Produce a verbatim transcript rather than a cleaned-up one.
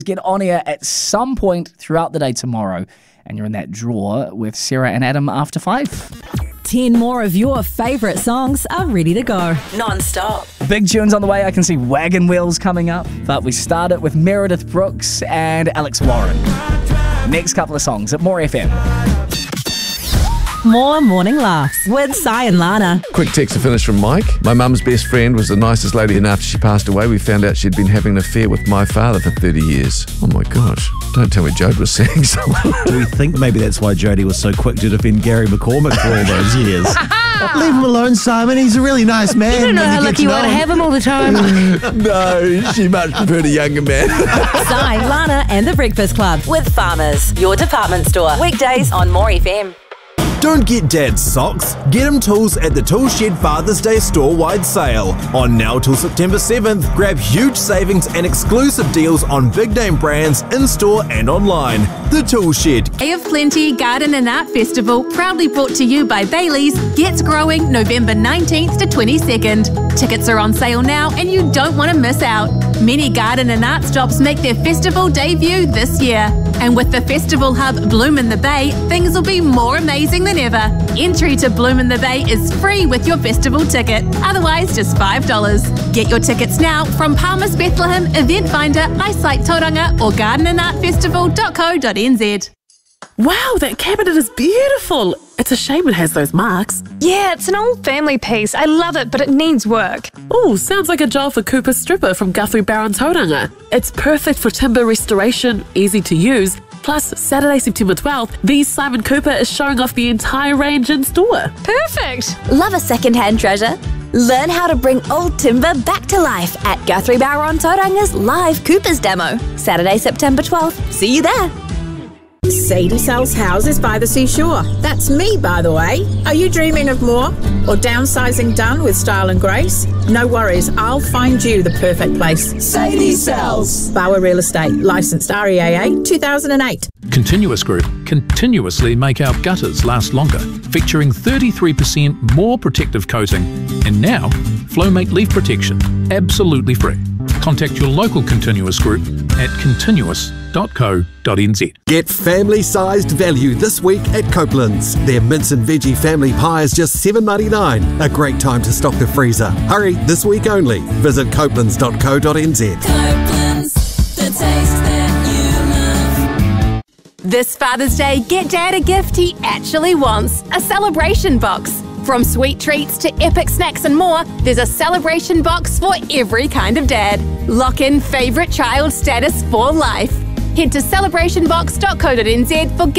Get on air at some point throughout the day tomorrow, and you're in that draw with Sarah and Adam after five. Ten more of your favourite songs are ready to go. Non-stop. Big tunes on the way. I can see Wagon Wheels coming up, but we start it with Meredith Brooks and Alex Warren. Next couple of songs at More F M. More Morning Laughs with Si and Lana. Quick text to finish from Mike. My mum's best friend was the nicest lady, and after she passed away, we found out she'd been having an affair with my father for thirty years. Oh my gosh. Don't tell me Jode was saying something. Do we think maybe that's why Jodie was so quick to defend Gary McCormick for all those years? Leave him alone, Simon. He's a really nice man. You don't know how lucky you are to have him all the time. No, she much preferred a younger man. Si, Lana and The Breakfast Club with Farmers, your department store. Weekdays on More F M. Don't get Dad's socks. Get him tools at the Tool Shed Father's Day store-wide sale. On now till September seventh, grab huge savings and exclusive deals on big-name brands in-store and online. The Tool Shed. Day of Plenty Garden and Art Festival, proudly brought to you by Bailey's, gets growing November nineteenth to twenty-second. Tickets are on sale now and you don't want to miss out. Many garden and art stops make their festival debut this year. And with the festival hub Bloom in the Bay, things will be more amazing than ever. Entry to Bloom in the Bay is free with your festival ticket, otherwise just five dollars. Get your tickets now from Palmer's Bethlehem, Event Finder, Eyesight Tauranga or garden and art festival dot co dot n z. Wow, that cabinet is beautiful. It's a shame it has those marks. Yeah, it's an old family piece. I love it, but it needs work. Oh, sounds like a job for Cooper Stripper from Guthrie Barron Tauranga. It's perfect for timber restoration, easy to use. Plus, Saturday, September twelfth, the Simon Cooper is showing off the entire range in store. Perfect. Love a second-hand treasure? Learn how to bring old timber back to life at Guthrie Barron Tauranga's live Coopers demo. Saturday, September twelfth. See you there. Sadie sells houses by the seashore. That's me, by the way. Are you dreaming of more? Or downsizing done with style and grace? No worries, I'll find you the perfect place. Sadie sells. Bauer Real Estate, licensed R E A A two thousand eight. Continuous Group continuously make our gutters last longer, featuring thirty-three percent more protective coating. And now, Flowmate Leaf Protection, absolutely free. Contact your local Continuous Group at continuous dot co dot n z. Get family-sized value this week at Copeland's. Their mince and veggie family pie is just seven ninety-nine. A great time to stock the freezer. Hurry, this week only. Visit copelands dot co dot n z. Copeland's, the taste that you love. This Father's Day, get Dad a gift he actually wants. A celebration box. From sweet treats to epic snacks and more, there's a celebration box for every kind of dad. Lock in favourite child status for life. Head to celebration box dot co dot n z for